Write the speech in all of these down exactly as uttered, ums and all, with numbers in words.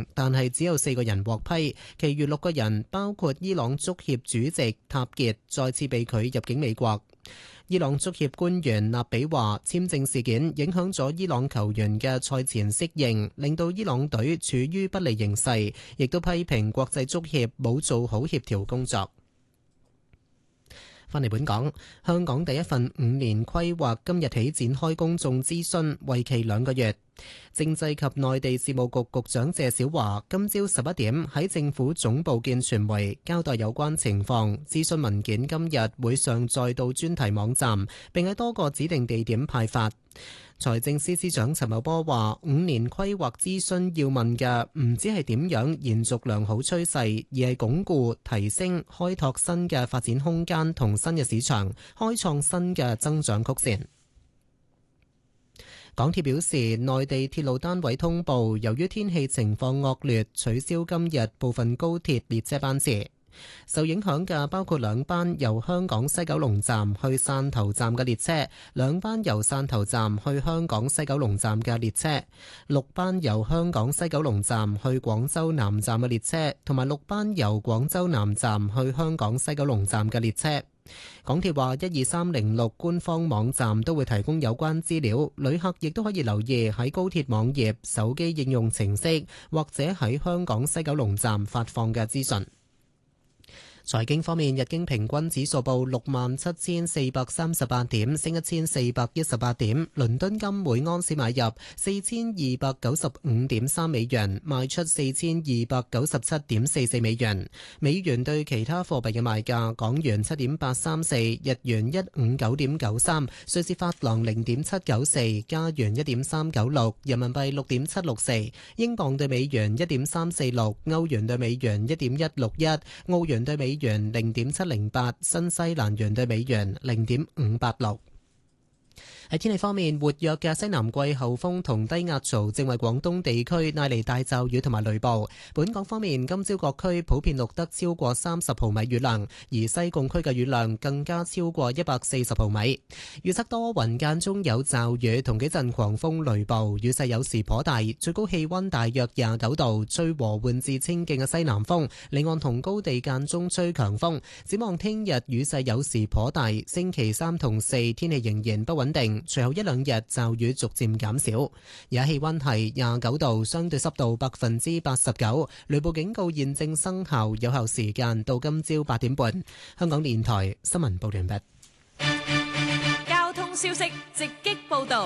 證，但係只有四個人獲批，其餘六個人包括伊朗足協主席塔傑再次被拒入境美國。伊朗足協官員納比話，簽證事件影響咗伊朗球員嘅賽前適應，令到伊朗隊處於不利形勢，亦都批評國際足協冇做好協調工作。返嚟本港，香港第一份五年規劃今日起展開公眾諮詢，為期兩個月。政制及內地事務局局長謝小華今朝十一點喺政府總部見傳媒，交代有關情況。諮詢文件今日會上載到專題網站，並喺多個指定地點派發。財政司司長陳茂波話：五年規劃諮詢要問嘅唔止係點樣延續良好趨勢，而係鞏固、提升、開拓新嘅發展空間同新嘅市場，開創新嘅增長曲線。港鐵表示，內地鐵路單位通報，由於天氣情況惡劣，取消今日部分高鐵列車班次。受影響嘅包括兩班由香港西九龍站去汕頭站嘅列車，兩班由汕頭站去香港西九龍站嘅列車，六班由香港西九龍站去廣州南站嘅列車，同埋六班由廣州南站去香港西九龍站嘅列車。港鐵話一二三零六官方網站都會提供有關資料，旅客亦都可以留意喺高鐵網頁、手機應用程式或者喺香港西九龍站發放嘅資訊。財經方面，日經平均指數報六萬七千四百三十八點，升一千四百一十八點。倫敦金每盎司買入四千二百九十五點三美元，賣出四千二百九十七點四四美元。美元對其他貨幣嘅賣價：港元七點八三四，日元一五九點九三，瑞士法郎零點七九四，加元一點三九六，人民幣六點七六四，英鎊對美元一點三四六，歐元對美元一點一六一，澳元對美元零點七零八，新西蘭元對美元零點五八六。喺天氣方面，活躍嘅西南季候風同低壓槽正為廣東地區帶嚟大驟雨同埋雷暴。本港方面，今朝各區普遍錄得超過三十毫米雨量，而西貢區嘅雨量更加超過一百四十毫米。預測多雲間中有驟雨同幾陣狂風雷暴，雨勢有時頗大，最高氣溫大約廿九度，吹和緩至清勁嘅西南風，離岸同高地間中吹強風。展望聽日雨勢有時頗大，星期三同四天氣仍然不穩定。隨後一兩日驟雨逐漸減少，而家氣溫係廿九度，相對濕度百分之八十九，雷暴警告現正生效，有效時間到今朝八點半。香港電台新聞報完畢。 交通消息直擊報道。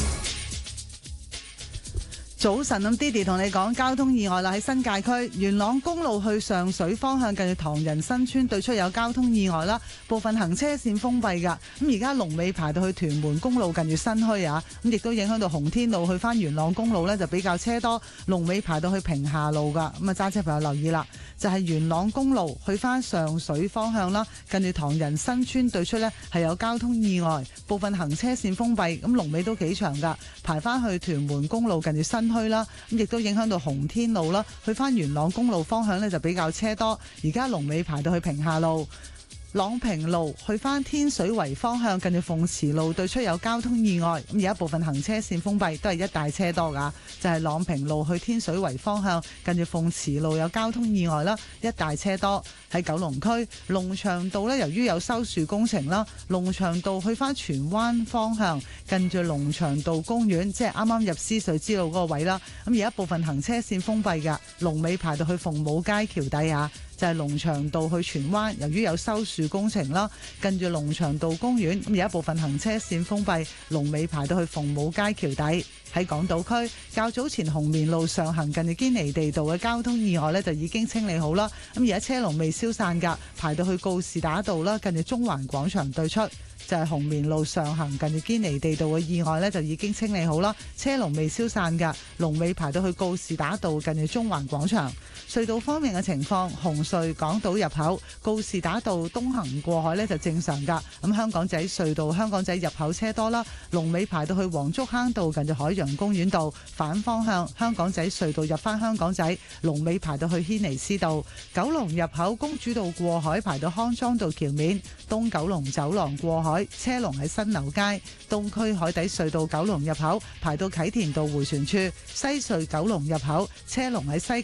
早晨，咁 Didi 同你講交通意外啦，喺新界區元朗公路去上水方向，近住唐人新村對出有交通意外啦，部分行車線封閉噶。咁而家龍尾排到去屯門公路近住新墟啊，咁亦都影響到洪天路去翻元朗公路呢，就比較車多，龍尾排到去屏廈路噶。咁啊，揸車朋友留意啦，就係元朗公路去翻上水方向啦，近住唐人新村對出呢，係有交通意外，部分行車線封閉，咁龍尾都幾長噶，排翻去屯門公路近住新墟啦，咁亦都影響到洪天路啦，去翻元朗公路方向呢，就比較車多，而家龍尾排到去屏廈路。朗平路去翻天水圍方向，近住鳳池路對出有交通意外，咁而家部分行車線封閉，都係一大車多噶，就係朗平路去天水圍方向，近住鳳池路有交通意外啦，一大車多。喺九龍區龍翔道呢，由於有修樹工程啦，龍翔道去翻荃灣方向，近住龍翔道公園，即係啱啱入獅隧支路嗰個位啦，咁而家部分行車線封閉噶，龍尾排到去鳳舞街橋底啊。就係龍翔道去荃灣，由於有修樹工程啦，近住龍翔道公園，咁而家部分行車線封閉，龍尾排到去鳳舞街橋底。喺港島區較早前紅棉路上行近住堅尼地道嘅交通意外呢，就已經清理好啦，咁而家車龍未消散㗎，排到去告士打道啦，近住中環廣場對出。就係紅棉路上行近住堅尼地道嘅意外呢，就已經清理好啦，車龍未消散㗎，龍尾排到去告士打道近住中環廣場。隧道方面嘅情況，紅隧港島入口告士打道東行過海呢就正常㗎，咁香港仔隧道香港仔入口車多啦，龍尾排到去黃竹坑道近住海洋公園道，反方向香港仔隧道入返香港仔，龍尾排到去軒尼詩道。九龍入口公主道過海排到康莊道橋面，東九龍走廊過海車龍喺新樓街，東區海底隧道九龍入口排到啟田道迴旋處，西隧九龍入口車龍喺西